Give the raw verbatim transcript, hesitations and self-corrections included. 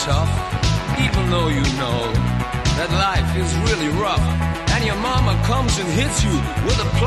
tough, even though you know that life is really rough, and your mama comes and hits you with a